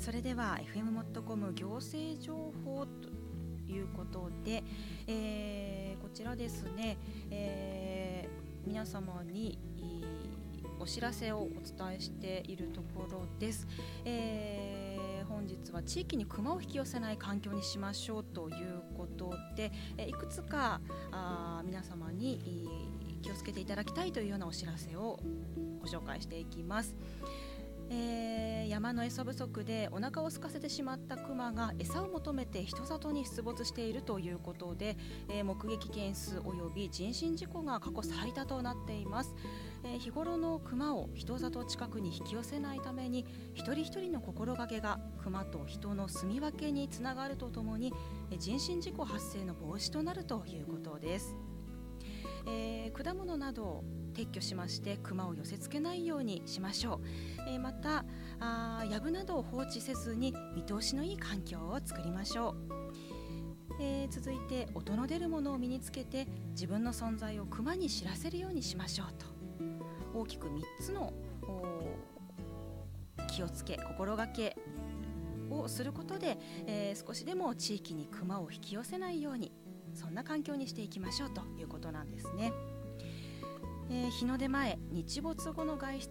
それでは FM もっとコム行政情報ということで、こちらですね、皆様にお知らせをお伝えしているところです。本日は地域にクマを引き寄せない環境にしましょうということで、いくつか皆様に気をつけていただきたいというようなお知らせをご紹介していきます。山の餌不足でお腹を空かせてしまったクマが餌を求めて人里に出没しているということで、目撃件数および人身事故が過去最多となっています。日頃のクマを人里近くに引き寄せないために、一人一人の心がけがクマと人の住み分けにつながるとともに、人身事故発生の防止となるということです。果物などを撤去しましてクマを寄せ付けないようにしましょう。また藪などを放置せずに見通しのいい環境を作りましょう。続いて音の出るものを身につけて自分の存在をクマに知らせるようにしましょうと、大きく3つの気をつけ心がけをすることで、少しでも地域にクマを引き寄せないように、そんな環境にしていきましょうということなんですね。日の出前、日没後の外出